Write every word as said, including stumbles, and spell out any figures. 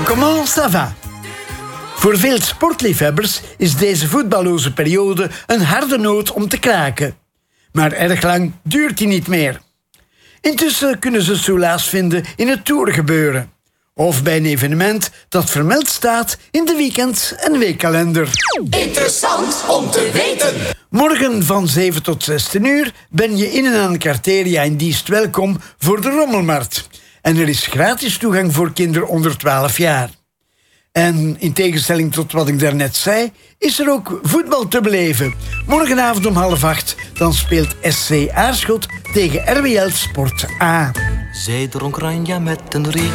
Comment ça va? Voor veel sportliefhebbers is deze voetballoze periode een harde noot om te kraken. Maar erg lang duurt die niet meer. Intussen kunnen ze soelaas vinden in het tourgebeuren. Of bij een evenement dat vermeld staat in de weekend- en weekkalender. Interessant om te weten. Morgen van zeven tot zestien uur ben je in en aan Carteria in Diest welkom voor de Rommelmarkt. En er is gratis toegang voor kinderen onder twaalf jaar. En in tegenstelling tot wat ik daarnet zei, is er ook voetbal te beleven. Morgenavond om half acht, dan speelt S C Aarschot tegen R W L Sport A. Zij dronk Ranja met een riet